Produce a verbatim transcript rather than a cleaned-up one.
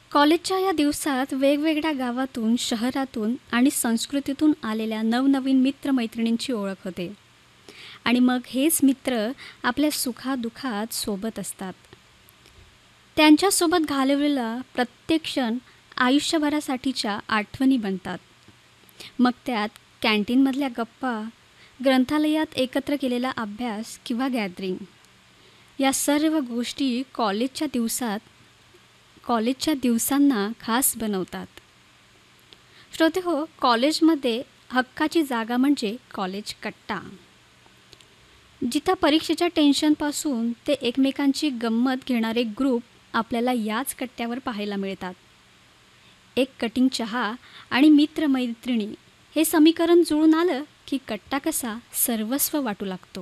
कॉलेजच्या या दिवसात वेगवेगळ्या गावातून, शहरातून आणि संस्कृतीतून आलेल्या नवनवीन मित्रमैत्रिणींची ओळख होते. आणि मग हेच मित्र आपल्या सुखादुःखात सोबत असतात. त्यांच्यासोबत घालवलेला प्रत्येक क्षण आयुष्यभरासाठीच्या आठवणी बनतात. मग त्यात कॅन्टीनमधल्या गप्पा, ग्रंथालयात एकत्र केलेला अभ्यास किंवा गॅदरिंग, या सर्व गोष्टी कॉलेजच्या दिवसात कॉलेजच्या दिवसांना खास बनवतात. श्रोतेहो, कॉलेजमध्ये हक्काची जागा म्हणजे कॉलेज कट्टा. जिथं परीक्षेच्या टेन्शनपासून ते एकमेकांची गंमत घेणारे ग्रुप आपल्याला याच कट्ट्यावर पाहायला मिळतात. एक कटिंग चहा आणि मित्रमैत्रिणी हे समीकरण जुळून आलं की कट्टा कसा सर्वस्व वाटू लागतो.